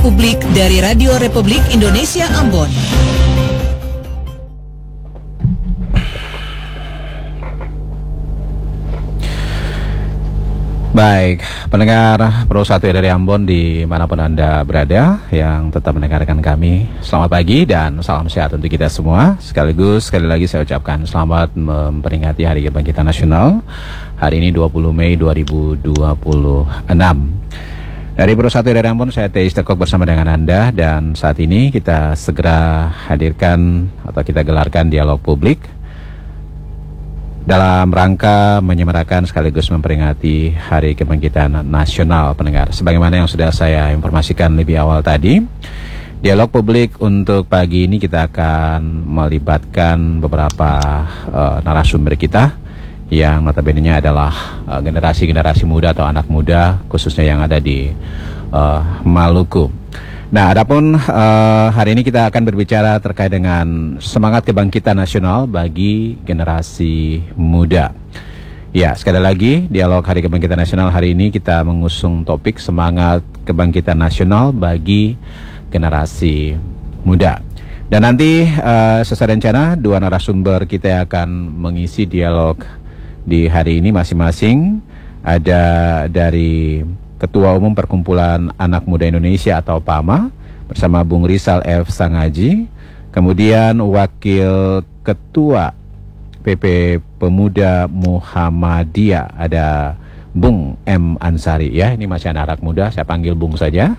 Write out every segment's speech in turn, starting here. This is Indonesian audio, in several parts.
Publik dari Radio Republik Indonesia Ambon. Baik, pendengar Pro 1 dari Ambon dimanapun Anda berada yang tetap mendengarkan kami, selamat pagi dan salam sehat untuk kita semua. Sekaligus sekali lagi saya ucapkan selamat memperingati Hari Kebangkitan Nasional hari ini 20 Mei 2026. Dari Pro 1 dari Ambon, saya Teis Tekok bersama dengan Anda, dan saat ini kita segera hadirkan atau kita gelarkan dialog publik dalam rangka menyemarakan sekaligus memperingati Hari Kebangkitan Nasional, pendengar. Sebagaimana yang sudah saya informasikan lebih awal tadi, dialog publik untuk pagi ini kita akan melibatkan beberapa narasumber kita yang notabene-nya adalah generasi-generasi muda atau anak muda, khususnya yang ada di Maluku. Nah, adapun hari ini kita akan berbicara terkait dengan semangat kebangkitan nasional bagi generasi muda. Ya, sekali lagi, dialog Hari Kebangkitan Nasional hari ini kita mengusung topik semangat kebangkitan nasional bagi generasi muda. Dan nanti sesuai rencana, dua narasumber kita akan mengisi dialog di hari ini masing-masing. Ada dari Ketua Umum Perkumpulan Anak Muda Indonesia atau PAMA bersama Bung Rizal F. Sangaji, kemudian Wakil Ketua PP Pemuda Muhammadiyah ada Bung M. Ansari, ya, ini masih anak muda, saya panggil Bung saja.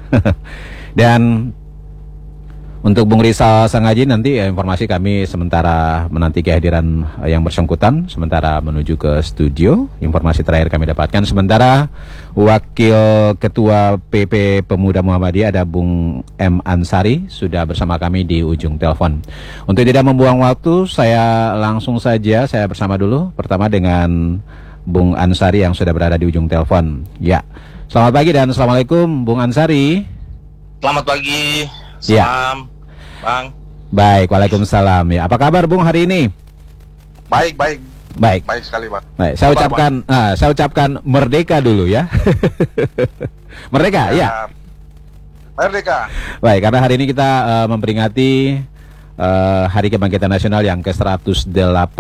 Dan untuk Bung Rizal Sangaji nanti informasi kami sementara menanti kehadiran yang bersangkutan sementara menuju ke studio. Informasi terakhir kami dapatkan sementara Wakil Ketua PP Pemuda Muhammadiyah ada Bung M. Ansari sudah bersama kami di ujung telepon. Untuk tidak membuang waktu, saya langsung saja saya bersama dulu pertama dengan Bung Ansari yang sudah berada di ujung telepon. Ya, selamat pagi dan assalamualaikum Bung Ansari. Selamat pagi. Ya. Salam, Bang. Baik, waalaikumsalam. Ya, apa kabar Bung hari ini? Baik. Baik. Baik sekali, Bang. Baik, saya ucapkan merdeka dulu ya. Merdeka, ya. Merdeka. Baik, karena hari ini kita memperingati Hari Kebangkitan Nasional yang ke-118.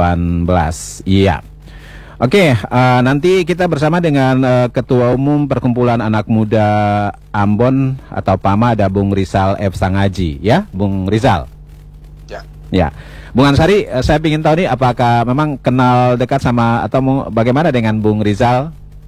Iya. Oke, nanti kita bersama dengan Ketua Umum Perkumpulan Anak Muda Ambon atau PAMA ada Bung Rizal F. Sangaji, ya, Bung Rizal. Ya. Ya, Bung Ansari, saya ingin tahu nih, apakah memang kenal dekat sama atau bagaimana dengan Bung Rizal?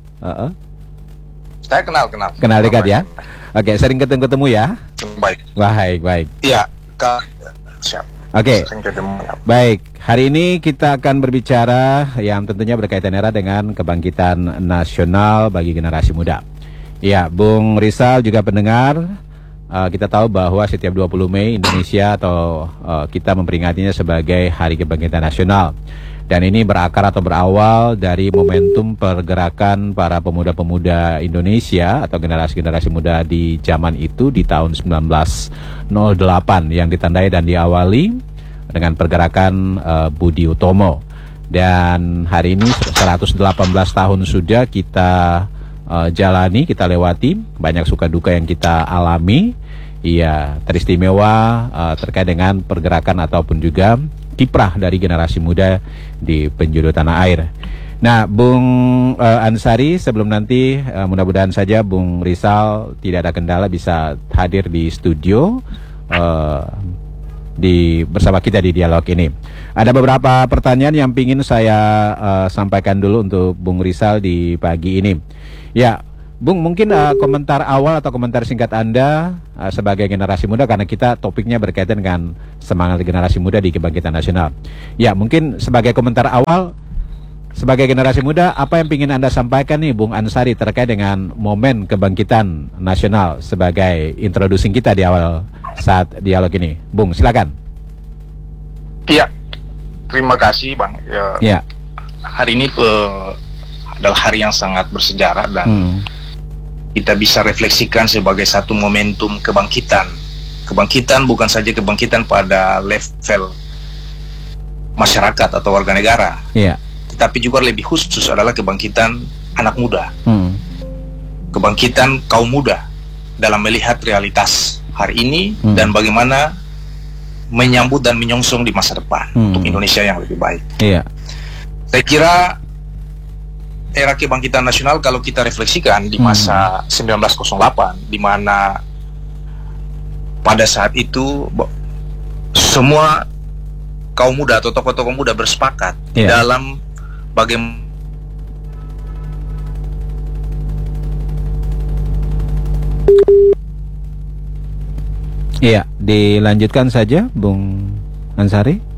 Saya kenal. Kenal dekat ya? Oke, sering ketemu ya? Baik. Baik. Iya, siap. Oke, baik. Hari ini kita akan berbicara yang tentunya berkaitan erat dengan kebangkitan nasional bagi generasi muda. Ya, Bung Rizal juga pendengar, kita tahu bahwa setiap 20 Mei Indonesia atau kita memperingatinya sebagai Hari Kebangkitan Nasional. Dan ini berakar atau berawal dari momentum pergerakan para pemuda-pemuda Indonesia atau generasi-generasi muda di zaman itu di tahun 1908 yang ditandai dan diawali dengan pergerakan Budi Utomo. Dan hari ini 118 tahun sudah kita jalani, kita lewati, banyak suka duka yang kita alami. Iya, teristimewa terkait dengan pergerakan ataupun juga kiprah dari generasi muda di penjuru tanah air. Nah, Bung Ansari, sebelum nanti mudah-mudahan saja Bung Rizal tidak ada kendala bisa hadir di studio bersama kita di dialog ini. Ada beberapa pertanyaan yang ingin saya sampaikan dulu untuk Bung Rizal di pagi ini. Ya, Bung, mungkin komentar awal atau komentar singkat Anda sebagai generasi muda, karena kita topiknya berkaitan dengan semangat generasi muda di Kebangkitan Nasional. Ya, mungkin sebagai komentar awal, sebagai generasi muda, apa yang ingin Anda sampaikan nih, Bung Ansari, terkait dengan momen Kebangkitan Nasional sebagai introducing kita di awal saat dialog ini. Bung, silakan. Iya, terima kasih, Bang. Ya. Hari ini adalah hari yang sangat bersejarah dan kita bisa refleksikan sebagai satu momentum kebangkitan. Kebangkitan bukan saja kebangkitan pada level masyarakat atau warga negara, tetapi juga lebih khusus adalah kebangkitan anak muda, kebangkitan kaum muda dalam melihat realitas hari ini dan bagaimana menyambut dan menyongsong di masa depan untuk Indonesia yang lebih baik. Iya. Saya kira era kebangkitan nasional kalau kita refleksikan di masa 1908, di mana pada saat itu semua kaum muda atau tokoh-tokoh muda bersepakat dalam bagaimana. Iya, dilanjutkan saja Bung Ansari.